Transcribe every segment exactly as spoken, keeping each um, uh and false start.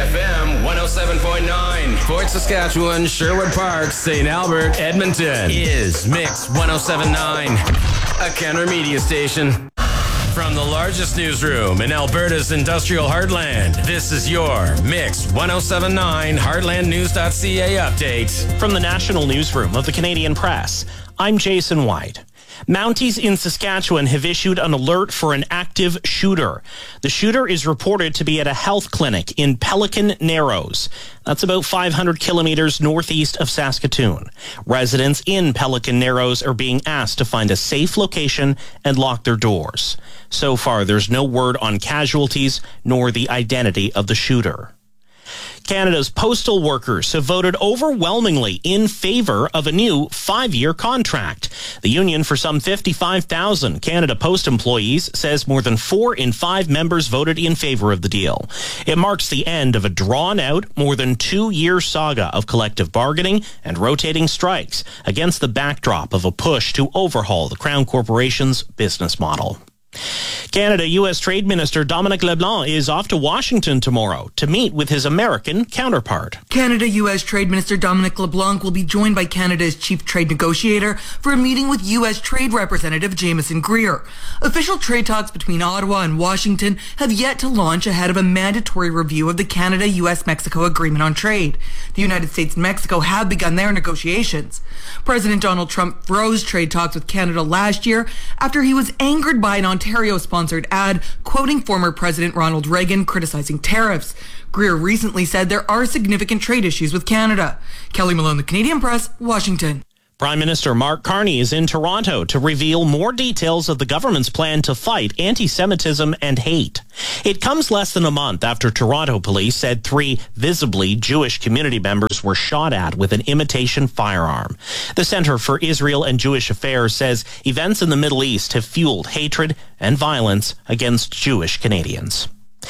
F M one oh seven point nine. Fort Saskatchewan, Sherwood Park, Saint Albert, Edmonton is Mix one oh seven point nine, a Kenner media station. From the largest newsroom in Alberta's industrial heartland, this is your Mix one oh seven point nine Heartland News dot C A update. From the national newsroom of the Canadian Press, I'm Jason White. Mounties in Saskatchewan have issued an alert for an active shooter. The shooter is reported to be at a health clinic in Pelican Narrows. That's about five hundred kilometers northeast of Saskatoon. Residents in Pelican Narrows are being asked to find a safe location and lock their doors. So far, there's no word on casualties nor the identity of the shooter. Canada's postal workers have voted overwhelmingly in favor of a new five-year contract. The union for some fifty-five thousand Canada Post employees says more than four in five members voted in favor of the deal. It marks the end of a drawn-out, more than two-year saga of collective bargaining and rotating strikes against the backdrop of a push to overhaul the Crown Corporation's business model. Canada-U S Trade Minister Dominic LeBlanc is off to Washington tomorrow to meet with his American counterpart. Canada-U S Trade Minister Dominic LeBlanc will be joined by Canada's chief trade negotiator for a meeting with U S Trade Representative Jameson Greer. Official trade talks between Ottawa and Washington have yet to launch ahead of a mandatory review of the Canada-U S Mexico Agreement on Trade. The United States and Mexico have begun their negotiations. President Donald Trump froze trade talks with Canada last year after he was angered by an Ontario-sponsored ad quoting former President Ronald Reagan criticizing tariffs. Greer recently said there are significant trade issues with Canada. Kelly Malone, The Canadian Press, Washington. Prime Minister Mark Carney is in Toronto to reveal more details of the government's plan to fight anti-Semitism and hate. It comes less than a month after Toronto police said three visibly Jewish community members were shot at with an imitation firearm. The Center for Israel and Jewish Affairs says events in the Middle East have fueled hatred and violence against Jewish Canadians.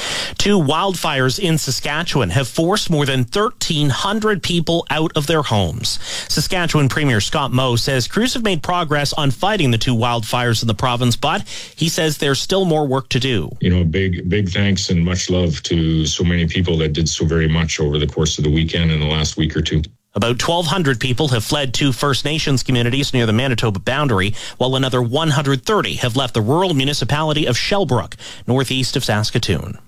Two wildfires in Saskatchewan have forced more than thirteen hundred people out of their homes. Saskatchewan Premier Scott Moe says crews have made progress on fighting the two wildfires in the province, but he says there's still more work to do. You know, big, big thanks and much love to so many people that did so very much over the course of the weekend and the last week or two. About twelve hundred people have fled to First Nations communities near the Manitoba boundary, while another one hundred thirty have left the rural municipality of Shellbrook, northeast of Saskatoon.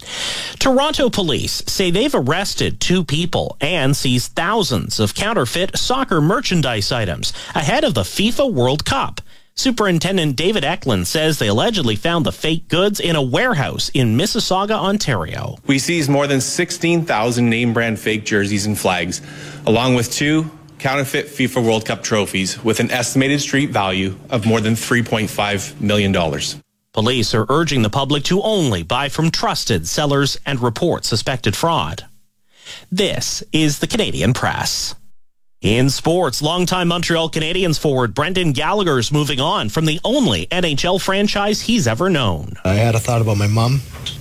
Toronto police say they've arrested two people and seized thousands of counterfeit soccer merchandise items ahead of the FIFA World Cup. Superintendent David Eklund says they allegedly found the fake goods in a warehouse in Mississauga, Ontario. We seized more than sixteen thousand name-brand fake jerseys and flags, along with two counterfeit FIFA World Cup trophies with an estimated street value of more than three point five million dollars. Police are urging the public to only buy from trusted sellers and report suspected fraud. This is the Canadian Press. In sports, longtime Montreal Canadiens forward Brendan Gallagher's moving on from the only N H L franchise he's ever known. I had a thought about my mom.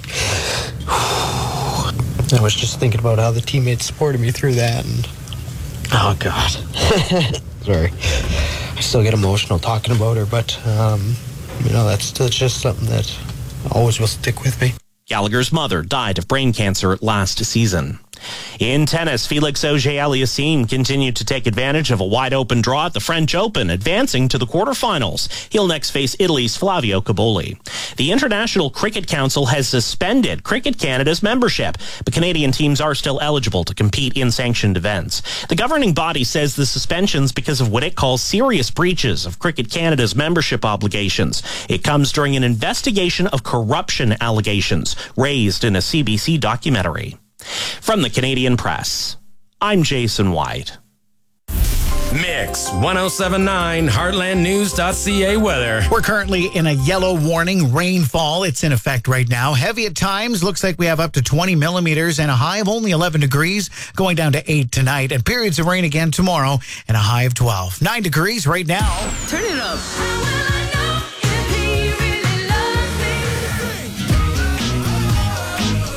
I was just thinking about how the teammates supported me through that, and oh God. Sorry. I still get emotional talking about her, but um, you know, that's, that's just something that always will stick with me. Gallagher's mother died of brain cancer last season. In tennis, Felix Auger-Aliassime continued to take advantage of a wide-open draw at the French Open, advancing to the quarterfinals. He'll next face Italy's Flavio Cobolli. The International Cricket Council has suspended Cricket Canada's membership, but Canadian teams are still eligible to compete in sanctioned events. The governing body says the suspension's because of what it calls serious breaches of Cricket Canada's membership obligations. It comes during an investigation of corruption allegations raised in a C B C documentary. From the Canadian Press, I'm Jason White. Mix one oh seven point nine Heartland News dot C A weather. We're currently in a yellow warning, rainfall. It's in effect right now. Heavy at times. Looks like we have up to twenty millimeters and a high of only eleven degrees, going down to eight tonight, and periods of rain again tomorrow and a high of twelve. nine degrees right now. Turn it up.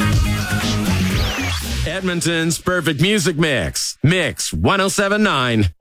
Edmonton's perfect music mix. Mix one oh seven point nine.